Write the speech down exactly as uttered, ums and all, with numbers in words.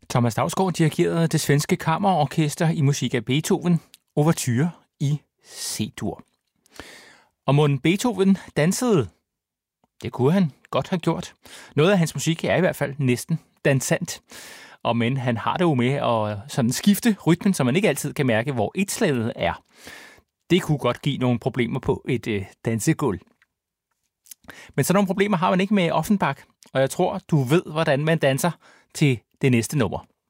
Thomas Dausgaard dirigerede det svenske kammerorkester i musik af Beethoven, ouverture i C-dur. Og mon Beethoven dansede? Det kunne han godt have gjort. Noget af hans musik er i hvert fald næsten dansant. Og men han har det jo med at sådan skifte rytmen, så man ikke altid kan mærke, hvor et slaget er. Det kunne godt give nogle problemer på et øh, dansegulv. Men sådan nogle problemer har man ikke med Offenbach, og jeg tror, du ved, hvordan man danser til det næste nummer.